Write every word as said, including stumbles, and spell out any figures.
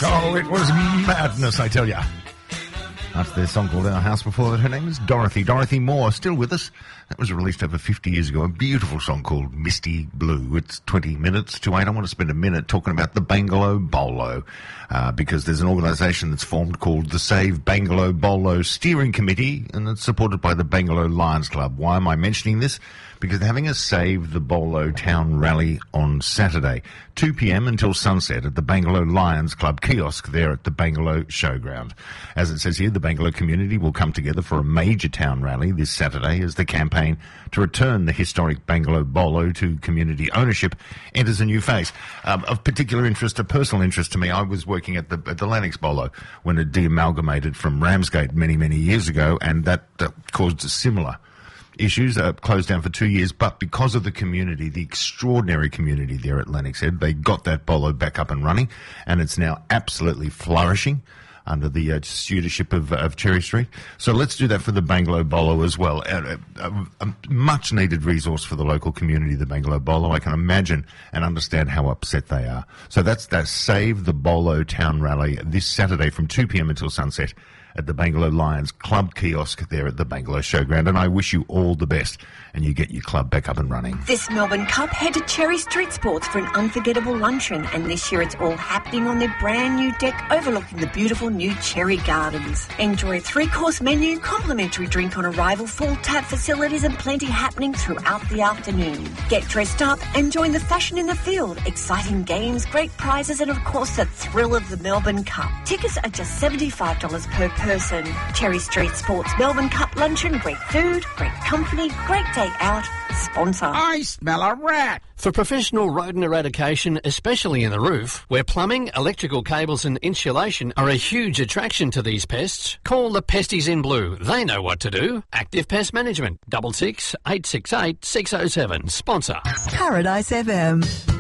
Oh, it was madness, I tell ya. That's their song called Our House before that. Her name is Dorothy. Dorothy Moore, still with us. That was released over fifty years ago. A beautiful song called Misty Blue. It's twenty minutes to eight. I want to spend a minute talking about the Bangalow Bolo, uh, because there's an organisation that's formed called the Save Bangalow Bolo Steering Committee, and it's supported by the Bangalow Lions Club. Why am I mentioning this? Because they're having a Save the Bolo Town Rally on Saturday, two p.m. until sunset at the Bangalow Lions Club kiosk there at the Bangalow Showground. As it says here, the Bangalow community will come together for a major town rally this Saturday as the campaign to return the historic Bangalow Bolo to community ownership enters a new phase. Um, of particular interest, a personal interest to me, I was working at the, at the Lennox Bolo when it de-amalgamated from Ramsgate many, many years ago, and that uh, caused a similar issues, uh, closed down for two years, but because of the community, the extraordinary community there at Lennox Head, they got that bolo back up and running, and it's now absolutely flourishing under the uh, stewardship of, of Cherry Street. So let's do that for the Bangalow Bolo as well. A, a, a much-needed resource for the local community, the Bangalow Bolo. I can imagine and understand how upset they are. So that's that Save the Bolo Town Rally this Saturday from two p.m. until sunset at the Bangalow Lions Club kiosk there at the Bangalow Showground, and I wish you all the best and you get your club back up and running. This Melbourne Cup, head to Cherry Street Sports for an unforgettable luncheon, and this year it's all happening on their brand new deck overlooking the beautiful new Cherry Gardens. Enjoy a three-course menu, complimentary drink on arrival, full tap facilities and plenty happening throughout the afternoon. Get dressed up and join the fashion in the field, exciting games, great prizes and of course the thrill of the Melbourne Cup. Tickets are just seventy-five dollars per person. Cherry Street Sports Melbourne Cup luncheon, great food, great company, great day out. Sponsor. I smell a rat. For professional rodent eradication, especially in the roof, where plumbing, electrical cables and insulation are a huge attraction to these pests, call the Pesties in Blue. They know what to do. Active Pest Management. Double six eight six eight six oh seven. Sponsor. Paradise F M.